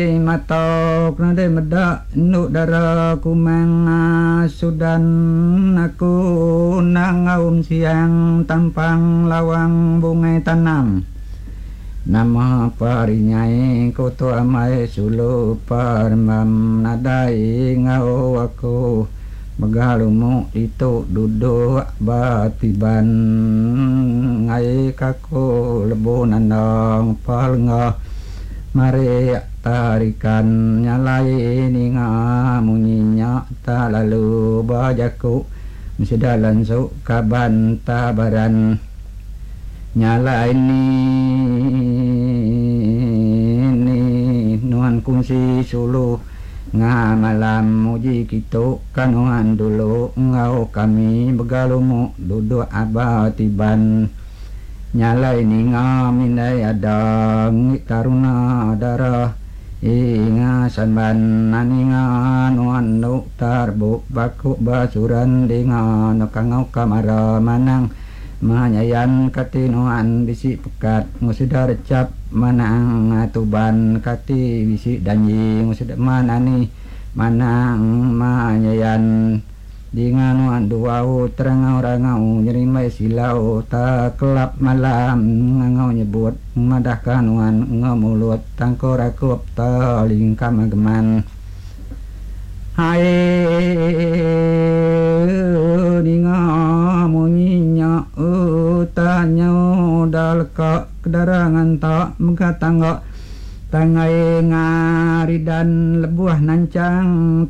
matok nade medak nuk dara kumang sudan aku nangaum siang tampang lawang bungai tanam nama parinyai koto amai sulu parmam nadai ngau aku megalumu itu duduk batiban ngai kaku lebu nandang palngah mari tarikan nyalai ninga munyinya tak lalu bajaku sedalan su kaban tabaran nyalai ni nuan kungsi sulu ngamalam muji kitu kanuan dulu ngau kami begalumu duduk abatiban nyalai ninga mindai adang taruna darah inga sanban naninga nuan nuk tarbu baku basuran dengan nukangau kamara manang manyayan katinuan bisi pekat ngusida recap manang tuban kati bisi danyi ngusida manani manang manyayan dengan duau terangau rangau nyerimai silau tak kelap malam ngau nyebut madahkan wan ngamulut tangkorakup taling kamageman hai dinga munyinya utanya dalka kedarangan tak mengkatangga tangai ngari dan lebuah nancang